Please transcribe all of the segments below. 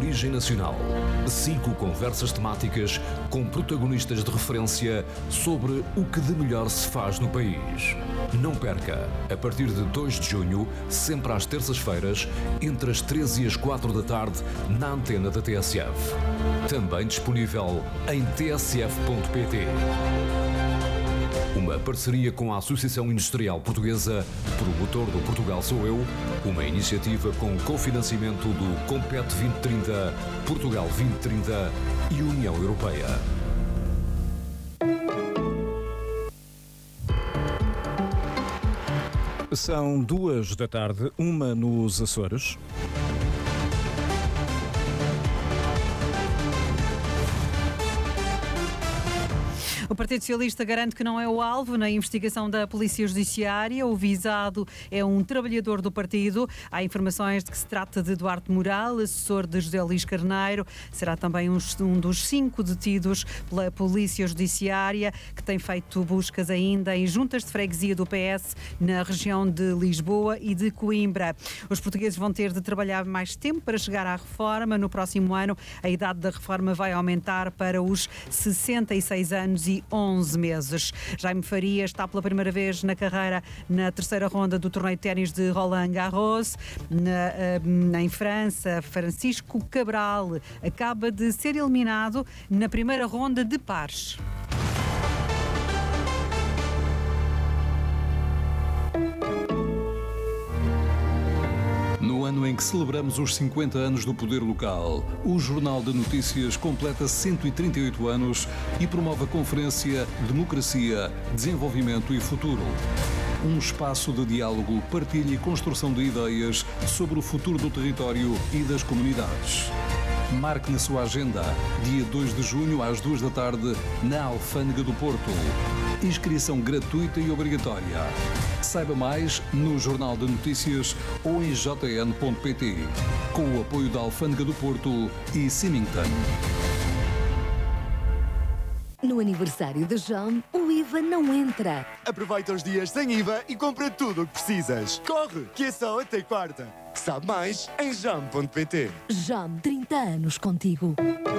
origem nacional. 5 conversas temáticas com protagonistas de referência sobre o que de melhor se faz no país. Não perca, a partir de 2 de junho, sempre às terças-feiras, entre as 13 e as 4 da tarde, na antena da TSF. Também disponível em tsf.pt. Uma parceria com a Associação Industrial Portuguesa, promotor do Portugal Sou Eu, uma iniciativa com cofinanciamento do Compete 2030, Portugal 2030 e União Europeia. São 2 da tarde, 1 nos Açores. O Partido Socialista garante que não é o alvo na investigação da Polícia Judiciária. O visado é um trabalhador do partido. Há informações de que se trata de Duarte Moral, assessor de José Luís Carneiro. Será também um dos 5 detidos pela Polícia Judiciária, que tem feito buscas ainda em juntas de freguesia do PS na região de Lisboa e de Coimbra. Os portugueses vão ter de trabalhar mais tempo para chegar à reforma. No próximo ano, a idade da reforma vai aumentar para os 66 anos e 11 meses. Jaime Faria está pela primeira vez na carreira na terceira ronda do torneio de ténis de Roland Garros. Em França, Francisco Cabral acaba de ser eliminado na primeira ronda de pares. No ano em que celebramos os 50 anos do poder local, o Jornal de Notícias completa 138 anos e promove a conferência Democracia, Desenvolvimento e Futuro. Um espaço de diálogo, partilha e construção de ideias sobre o futuro do território e das comunidades. Marque na sua agenda, dia 2 de junho às 2 da tarde, na Alfândega do Porto. Inscrição gratuita e obrigatória. Saiba mais no Jornal de Notícias ou em jn.pt, com o apoio da Alfândega do Porto e Symington. No aniversário da JAM, o IVA não entra. Aproveita os dias sem IVA e compra tudo o que precisas. Corre, que é só até quarta. Sabe mais em jam.pt. JAM, 30 anos contigo.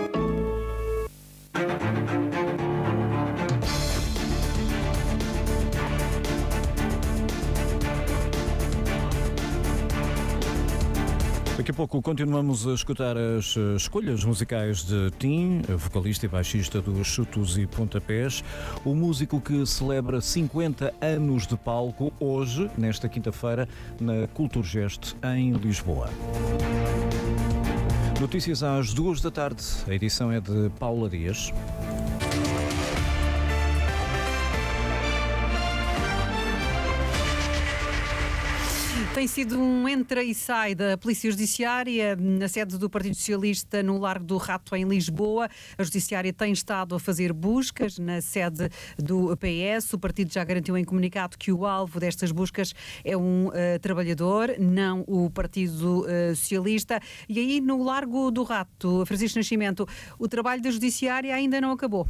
Daqui a pouco continuamos a escutar as escolhas musicais de Tim, vocalista e baixista dos Chutos e Pontapés, o músico que celebra 50 anos de palco hoje, nesta quinta-feira, na Culturgest, em Lisboa. Notícias às 2 da tarde, a edição é de Paula Dias. Tem sido um entra e sai da Polícia Judiciária na sede do Partido Socialista no Largo do Rato, em Lisboa. A Judiciária tem estado a fazer buscas na sede do PS. O partido já garantiu em comunicado que o alvo destas buscas é um trabalhador, não o Partido Socialista. E aí, no Largo do Rato, Francisco Nascimento, o trabalho da Judiciária ainda não acabou.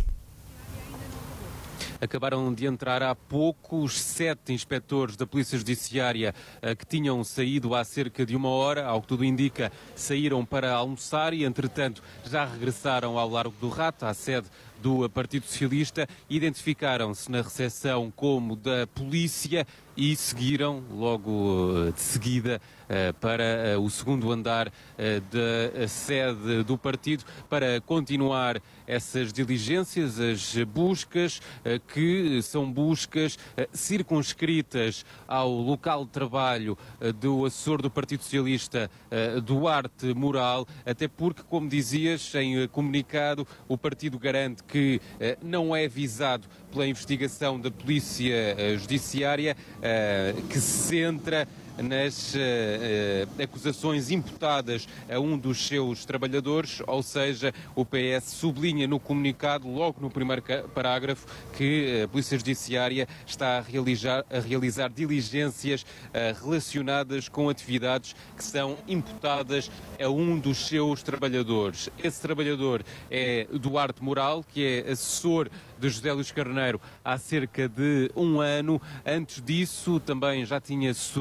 Acabaram de entrar há pouco os 7 inspectores da Polícia Judiciária que tinham saído há cerca de 1 hora, ao que tudo indica, saíram para almoçar e, entretanto, já regressaram ao Largo do Rato, à sede do Partido Socialista, identificaram-se na recepção como da polícia e seguiram logo de seguida para o segundo andar da sede do partido para continuar essas diligências, as buscas, que são buscas circunscritas ao local de trabalho do assessor do Partido Socialista, Duarte Moral, até porque, como dizias em comunicado, o partido garante que não é visado pela investigação da Polícia Judiciária, que se centra nas acusações imputadas a um dos seus trabalhadores, ou seja, o PS sublinha no comunicado, logo no primeiro parágrafo, que a Polícia Judiciária está a realizar diligências relacionadas com atividades que são imputadas a um dos seus trabalhadores. Esse trabalhador é Duarte Moral, que é assessor de José Luís Carneiro há cerca de 1 ano. Antes disso, também já tinha assessorado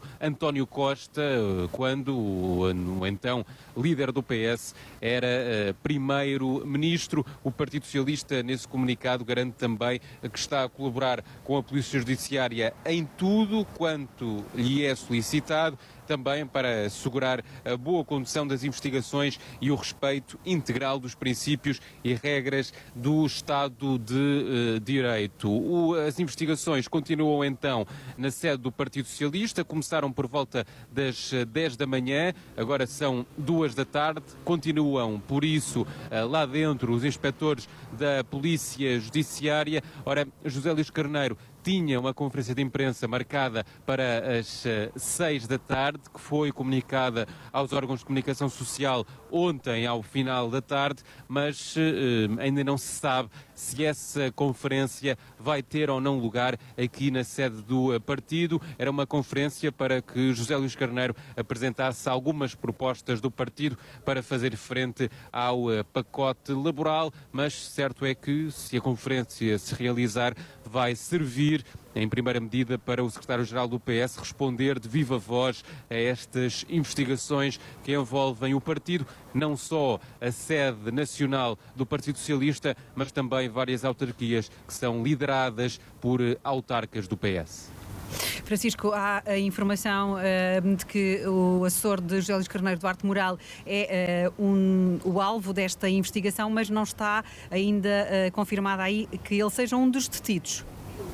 António Costa, quando o então líder do PS era primeiro-ministro. O Partido Socialista, nesse comunicado, garante também que está a colaborar com a Polícia Judiciária em tudo quanto lhe é solicitado, também para assegurar a boa condução das investigações e o respeito integral dos princípios e regras do Estado de Direito. As investigações continuam então na sede do Partido Socialista, começaram por volta das 10 da manhã, agora são 2 da tarde, continuam, por isso, lá dentro os inspectores da Polícia Judiciária. Ora, José Luís Carneiro tinha uma conferência de imprensa marcada para as 6 da tarde, que foi comunicada aos órgãos de comunicação social ontem ao final da tarde, mas ainda não se sabe se essa conferência vai ter ou não lugar aqui na sede do partido. Era uma conferência para que José Luís Carneiro apresentasse algumas propostas do partido para fazer frente ao pacote laboral, mas certo é que, se a conferência se realizar, vai servir em primeira medida para o secretário-geral do PS responder de viva voz a estas investigações que envolvem o partido, não só a sede nacional do Partido Socialista, mas também várias autarquias que são lideradas por autarcas do PS. Francisco, há a informação de que o assessor de José Luís Carneiro, Duarte Moral, é o alvo desta investigação, mas não está ainda confirmado aí que ele seja um dos detidos.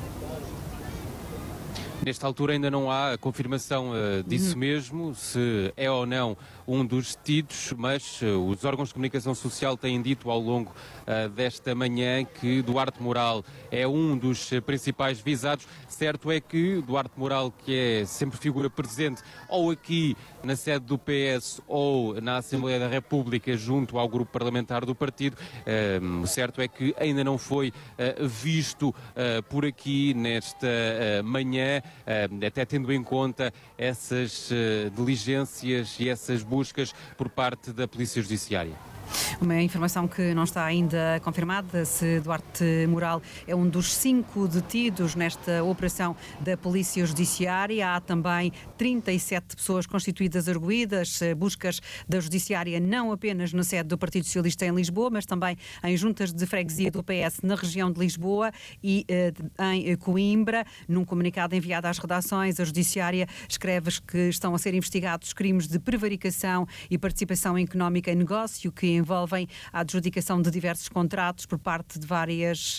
Nesta altura ainda não há a confirmação disso mesmo, se é ou não um dos detidos, mas os órgãos de comunicação social têm dito ao longo desta manhã que Duarte Moral é um dos principais visados. Certo é que Duarte Moral, que é sempre figura presente ou aqui na sede do PS ou na Assembleia da República junto ao grupo parlamentar do partido, certo é que ainda não foi visto por aqui nesta manhã, até tendo em conta essas diligências e essas buscas por parte da Polícia Judiciária. Uma informação que não está ainda confirmada, se Duarte Moral é um dos 5 detidos nesta operação da Polícia Judiciária. Há também 37 pessoas constituídas arguídas, buscas da Judiciária não apenas na sede do Partido Socialista em Lisboa, mas também em juntas de freguesia do PS na região de Lisboa e em Coimbra. Num comunicado enviado às redações, a Judiciária escreve que estão a ser investigados crimes de prevaricação e participação económica em negócio que envolvem a adjudicação de diversos contratos por parte de várias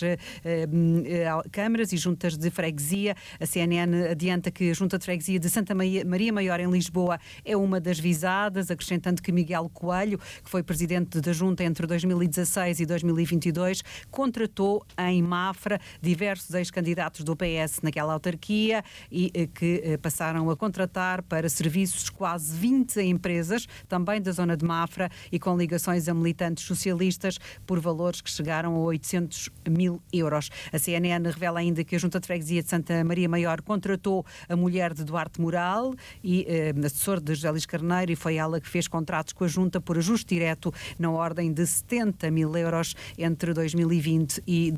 câmaras e juntas de freguesia. A CNN adianta que a Junta de Freguesia de Santa Maria Maior em Lisboa é uma das visadas, acrescentando que Miguel Coelho, que foi presidente da Junta entre 2016 e 2022, contratou em Mafra diversos ex-candidatos do PS naquela autarquia e que passaram a contratar para serviços quase 20 empresas, também da zona de Mafra e com ligações a militantes socialistas por valores que chegaram a 800 mil euros. A CNN revela ainda que a Junta de Freguesia de Santa Maria Maior contratou a mulher de Duarte Moral e assessor de José Luís Carneiro, e foi ela que fez contratos com a Junta por ajuste direto na ordem de 70 mil euros entre 2020 e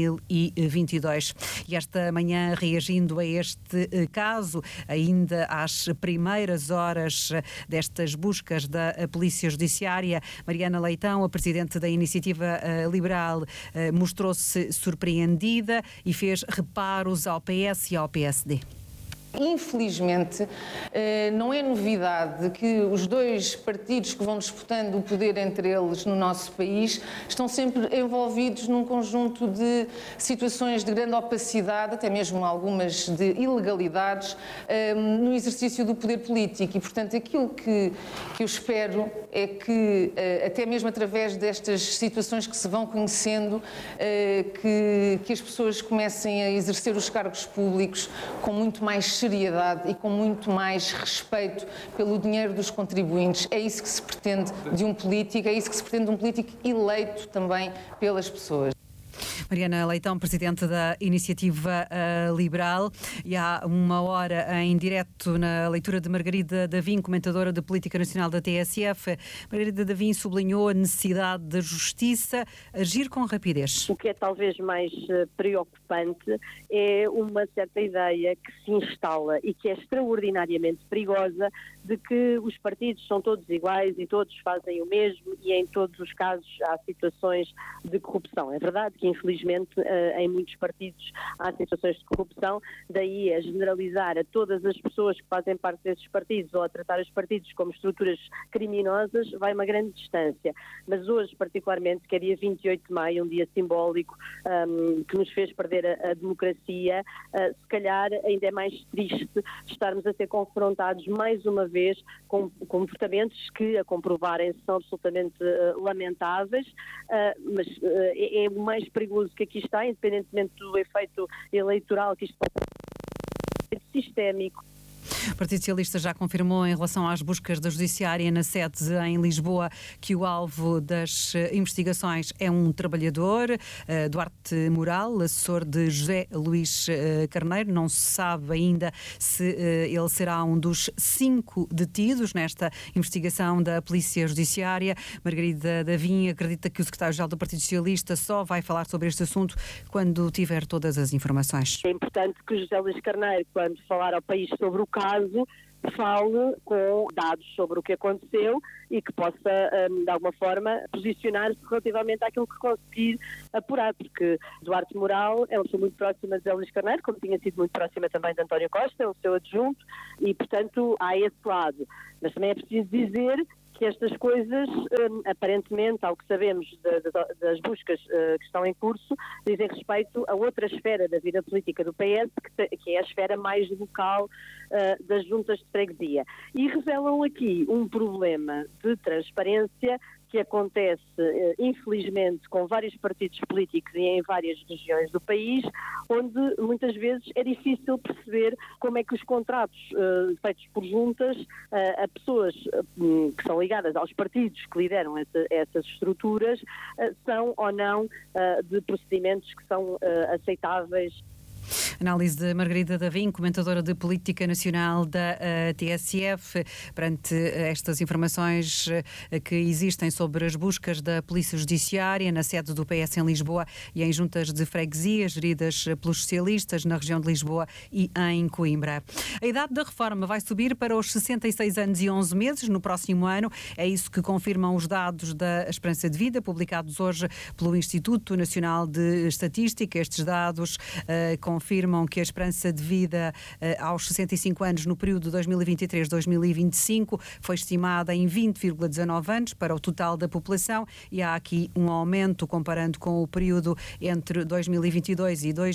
2022. E esta manhã, reagindo a este caso, ainda às primeiras horas destas buscas da Polícia Judiciária, Mariana Leitão, a presidente da Iniciativa Liberal, mostrou-se surpreendida e fez reparos ao PS e ao PSD. Infelizmente, não é novidade que os dois partidos que vão disputando o poder entre eles no nosso país estão sempre envolvidos num conjunto de situações de grande opacidade, até mesmo algumas de ilegalidades, no exercício do poder político. E, portanto, aquilo que eu espero é que, até mesmo através destas situações que se vão conhecendo, que as pessoas comecem a exercer os cargos públicos com muito mais seriedade e com muito mais respeito pelo dinheiro dos contribuintes. É isso que se pretende de um político, é isso que se pretende de um político eleito também pelas pessoas. Mariana Leitão, presidente da Iniciativa Liberal, e há uma hora em direto na leitura de Margarida Davim, comentadora de Política Nacional da TSF. Margarida Davim sublinhou a necessidade da justiça agir com rapidez. O que é talvez mais preocupante é uma certa ideia que se instala e que é extraordinariamente perigosa de que os partidos são todos iguais e todos fazem o mesmo e em todos os casos há situações de corrupção. É verdade que infelizmente em muitos partidos há situações de corrupção, daí a generalizar a todas as pessoas que fazem parte desses partidos ou a tratar os partidos como estruturas criminosas vai uma grande distância. Mas hoje particularmente, que é dia 28 de maio, um dia simbólico que nos fez perder a democracia, se calhar ainda é mais triste estarmos a ser confrontados mais uma vez com comportamentos que, a comprovarem, são absolutamente lamentáveis, mas é o mais perigoso que aqui está, independentemente do efeito eleitoral que isto pode ser sistémico. O Partido Socialista já confirmou, em relação às buscas da Judiciária na sede em Lisboa, que o alvo das investigações é um trabalhador, Duarte Moral, assessor de José Luís Carneiro. Não se sabe ainda se ele será um dos 5 detidos nesta investigação da Polícia Judiciária. Margarida Davim acredita que o secretário-geral do Partido Socialista só vai falar sobre este assunto quando tiver todas as informações. É importante que José Luís Carneiro, quando falar ao país sobre o caso, fale com dados sobre o que aconteceu e que possa, de alguma forma, posicionar-se relativamente àquilo que conseguir apurar, porque Duarte Moral é uma pessoa muito próxima de José Luís Carneiro, como tinha sido muito próxima também de António Costa, o seu adjunto, e, portanto, há esse lado. Mas também é preciso dizer que estas coisas, aparentemente, ao que sabemos das buscas que estão em curso, dizem respeito a outra esfera da vida política do PS, que é a esfera mais local das juntas de freguesia. E revelam aqui um problema de transparência que acontece, infelizmente, com vários partidos políticos e em várias regiões do país, onde muitas vezes é difícil perceber como é que os contratos feitos por juntas a pessoas que são ligadas aos partidos que lideram essas estruturas são ou não de procedimentos que são aceitáveis. Análise de Margarida Davim, comentadora de Política Nacional da TSF, perante estas informações que existem sobre as buscas da Polícia Judiciária na sede do PS em Lisboa e em juntas de freguesia geridas pelos socialistas na região de Lisboa e em Coimbra. A idade da reforma vai subir para os 66 anos e 11 meses no próximo ano. É isso que confirmam os dados da Esperança de Vida, publicados hoje pelo Instituto Nacional de Estatística. Estes dados confirmam que a esperança de vida aos 65 anos no período 2023-2025 foi estimada em 20,19 anos para o total da população, e há aqui um aumento comparando com o período entre 2022 e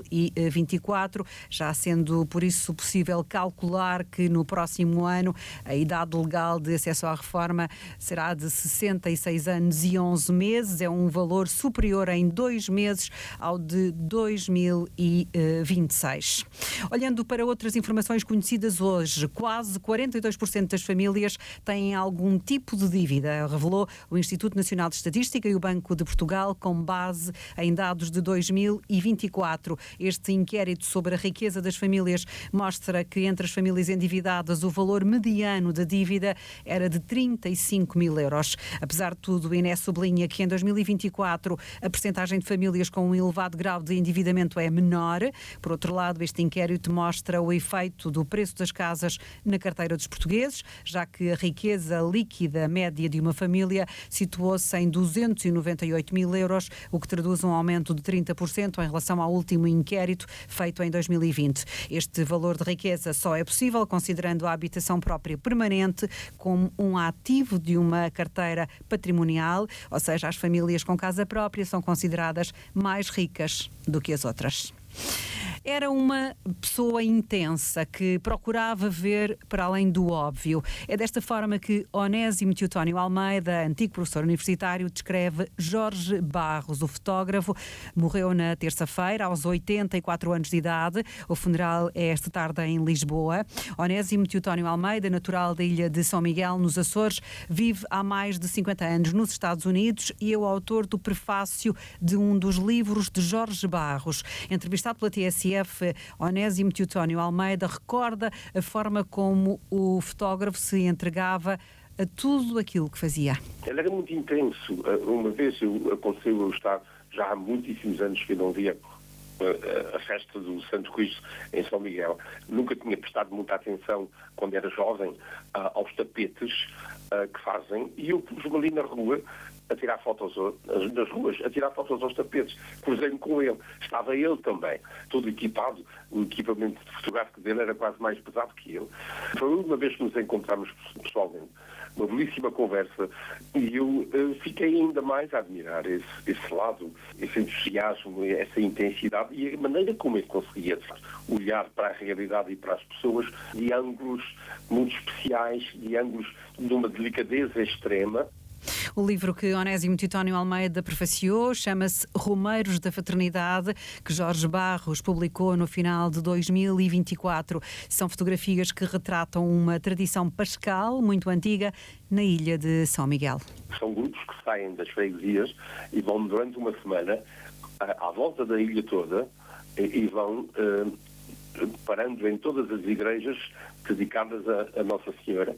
2024, já sendo por isso possível calcular que no próximo ano a idade legal de acesso à reforma será de 66 anos e 11 meses, é um valor superior em 2 meses ao de 2026. Olhando para outras informações conhecidas hoje, quase 42% das famílias têm algum tipo de dívida, revelou o Instituto Nacional de Estatística e o Banco de Portugal, com base em dados de 2024. Este inquérito sobre a riqueza das famílias mostra que entre as famílias endividadas o valor mediano da dívida era de 35 mil euros. Apesar de tudo, o INE sublinha que em 2024 a percentagem de famílias com um elevado grau de endividamento é menor. Por outro lado, este inquérito mostra o efeito do preço das casas na carteira dos portugueses, já que a riqueza líquida média de uma família situou-se em 298 mil euros, o que traduz um aumento de 30% em relação ao último inquérito feito em 2020. Este valor de riqueza só é possível considerando a habitação própria permanente como um ativo de uma carteira patrimonial, ou seja, as famílias com casa própria são consideradas mais ricas do que as outras. Era uma pessoa intensa que procurava ver para além do óbvio. É desta forma que Onésimo Teotónio Almeida, antigo professor universitário, descreve Jorge Barros, o fotógrafo. Morreu na terça-feira, aos 84 anos de idade. O funeral é esta tarde em Lisboa. Onésimo Teotónio Almeida, natural da ilha de São Miguel, nos Açores, vive há mais de 50 anos nos Estados Unidos e é o autor do prefácio de um dos livros de Jorge Barros. Entrevistado pela TSF, Onésimo Teotónio Almeida recorda a forma como o fotógrafo se entregava a tudo aquilo que fazia. Ele era muito intenso. Uma vez aconteceu eu estar, já há muitíssimos anos que eu não via a festa do Santo Cristo em São Miguel. Nunca tinha prestado muita atenção, quando era jovem, aos tapetes que fazem, e eu pus-me ali na rua a tirar fotos nas ruas, a tirar fotos aos tapetes. Cruzei-me com ele. Estava ele também, todo equipado. O equipamento fotográfico dele era quase mais pesado que ele. Foi uma vez que nos encontramos pessoalmente. Uma belíssima conversa, e eu fiquei ainda mais a admirar esse lado, esse entusiasmo, essa intensidade e a maneira como ele conseguia olhar para a realidade e para as pessoas de ângulos muito especiais, de ângulos de uma delicadeza extrema. O livro que Onésimo Teotónio Almeida prefaciou chama-se Romeiros da Fraternidade, que Jorge Barros publicou no final de 2024. São fotografias que retratam uma tradição pascal muito antiga na ilha de São Miguel. São grupos que saem das freguesias e vão durante uma semana à volta da ilha toda e vão parando em todas as igrejas dedicadas a Nossa Senhora.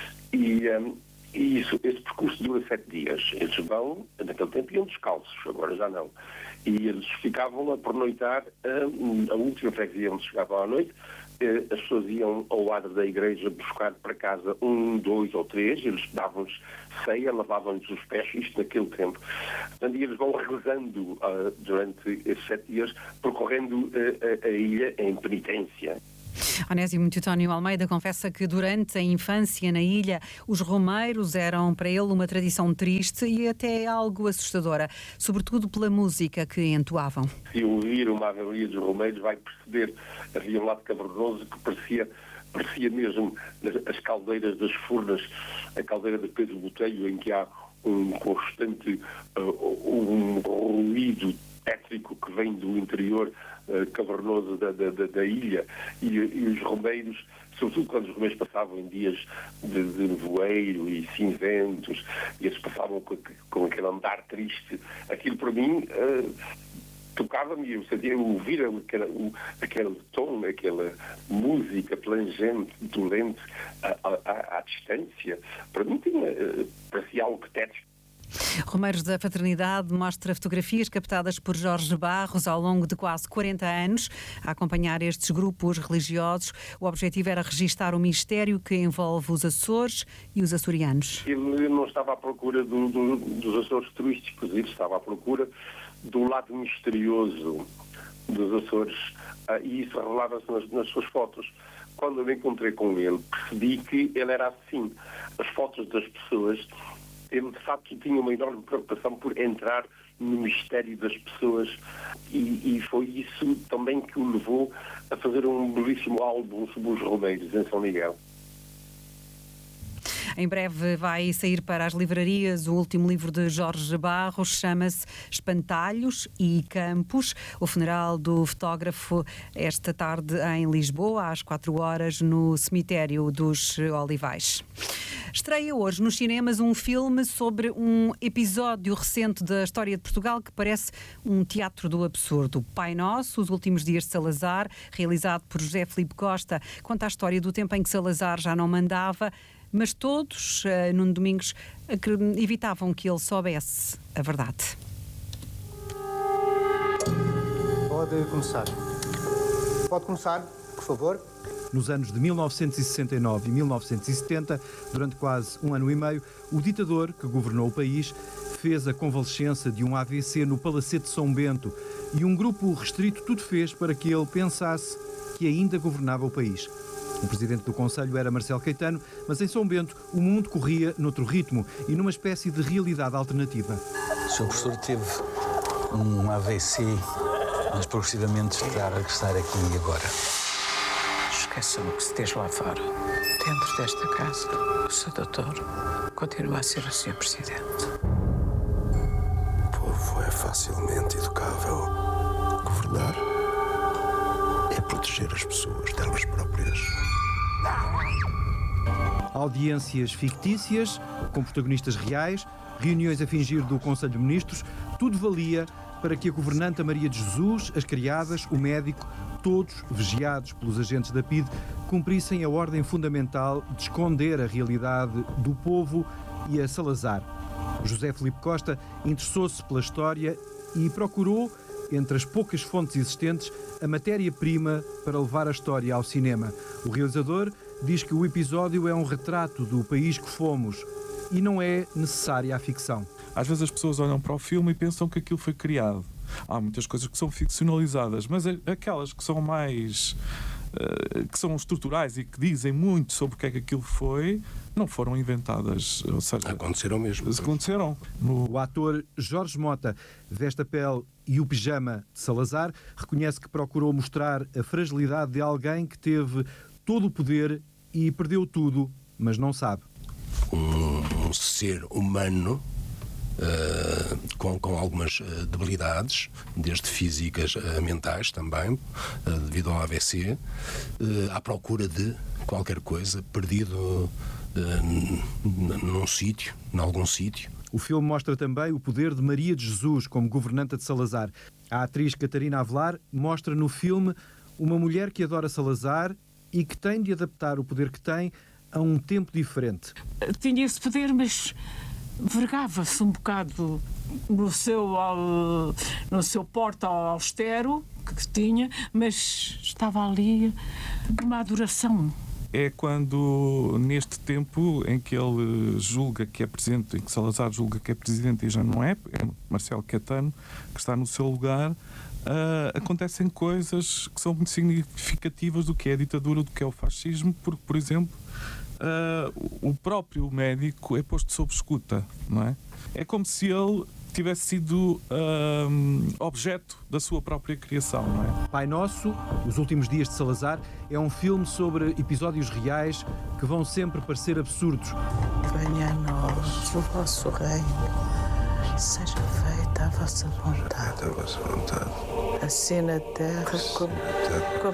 E esse percurso dura 7 dias. Eles vão, naquele tempo iam descalços, agora já não. E eles ficavam a pernoitar, a última freguesia onde chegavam à noite, as pessoas iam ao adro da igreja buscar para casa 1, 2 ou 3, eles davam-lhes ceia, lavavam-lhes os pés, isto naquele tempo. Portanto, eles vão rezando durante esses 7 dias, percorrendo a ilha em penitência. Onésimo Teotónio Almeida confessa que durante a infância na ilha os romeiros eram para ele uma tradição triste e até algo assustadora, sobretudo pela música que entoavam. Se ouvir uma avalia dos romeiros vai perceber, havia um lado cavernoso que parecia mesmo as caldeiras das Furnas, a caldeira de Pedro Botelho, em que há um constante um ruído tétrico que vem do interior cavernoso da ilha, e os romeiros, sobretudo quando os romeiros passavam em dias de nevoeiro e cinzentos, e eles passavam com aquele andar triste, aquilo para mim tocava-me, eu sabia ouvir aquele tom, aquela música plangente, dolente à distância, para mim parecia algo tétrico. Romeiros da Fraternidade mostra fotografias captadas por Jorge Barros ao longo de quase 40 anos a acompanhar estes grupos religiosos. O objetivo era registar o mistério que envolve os Açores e os açorianos. Ele não estava à procura dos Açores turísticos, ele estava à procura do lado misterioso dos Açores, e isso revelava-se nas suas fotos. Quando eu me encontrei com ele, percebi que ele era assim. As fotos das pessoas, ele de facto tinha uma enorme preocupação por entrar no mistério das pessoas, e foi isso também que o levou a fazer um belíssimo álbum sobre os romeiros em São Miguel. Em breve vai sair para as livrarias o último livro de Jorge Barros, chama-se Espantalhos e Campos. O funeral do fotógrafo esta tarde em Lisboa, às 4 horas, no cemitério dos Olivais. Estreia hoje nos cinemas um filme sobre um episódio recente da história de Portugal que parece um teatro do absurdo. Pai Nosso, Os Últimos Dias de Salazar, realizado por José Filipe Costa, conta a história do tempo em que Salazar já não mandava, mas todos, Nuno Domingos, evitavam que ele soubesse a verdade. Pode começar. Pode começar, por favor. Nos anos de 1969 e 1970, durante quase um ano e meio, o ditador que governou o país fez a convalescença de um AVC no Palacete de São Bento, e um grupo restrito tudo fez para que ele pensasse que ainda governava o país. O presidente do Conselho era Marcelo Caetano, mas em São Bento o mundo corria noutro ritmo e numa espécie de realidade alternativa. O Sr. Professor teve um AVC mas progressivamente terá a regressar aqui e agora. Esqueçam o que se diz lá fora. Dentro desta casa, o Sr. Doutor continua a ser o Sr. Presidente. O povo é facilmente educável. Governar é proteger as pessoas delas próprias. Audiências fictícias, com protagonistas reais, reuniões a fingir do Conselho de Ministros, tudo valia para que a governanta Maria de Jesus, as criadas, o médico, todos vigiados pelos agentes da PIDE, cumprissem a ordem fundamental de esconder a realidade do povo e a Salazar. José Filipe Costa interessou-se pela história e procurou, entre as poucas fontes existentes, a matéria-prima para levar a história ao cinema. O realizador diz que o episódio é um retrato do país que fomos e não é necessária a ficção. Às vezes as pessoas olham para o filme e pensam que aquilo foi criado. Há muitas coisas que são ficcionalizadas, mas aquelas que são mais... que são estruturais e que dizem muito sobre o que é que aquilo foi, não foram inventadas. Ou seja, aconteceram mesmo. Aconteceram. O ator Jorge Mota veste a pele e o pijama de Salazar, reconhece que procurou mostrar a fragilidade de alguém que teve todo o poder e perdeu tudo, mas não sabe. Um ser humano com algumas debilidades, desde físicas a mentais também, devido ao AVC, à procura de qualquer coisa, perdido em algum sítio. O filme mostra também o poder de Maria de Jesus como governanta de Salazar. A atriz Catarina Avelar mostra no filme uma mulher que adora Salazar e que tem de adaptar o poder que tem a um tempo diferente. Tinha esse poder, mas vergava-se um bocado no seu porte austero que tinha, mas estava ali uma adoração. É quando, neste tempo em que ele julga que é presidente, em que Salazar julga que é presidente e já não é Marcelo Caetano, que está no seu lugar, acontecem coisas que são muito significativas do que é a ditadura, do que é o fascismo, porque, por exemplo, o próprio médico é posto sob escuta, não é? É como se ele tivesse sido objeto da sua própria criação, não é? Pai Nosso, Os Últimos Dias de Salazar, é um filme sobre episódios reais que vão sempre parecer absurdos. Venha a nós o vosso reino, seja feita a vossa vontade. A vossa vontade. Assim na terra como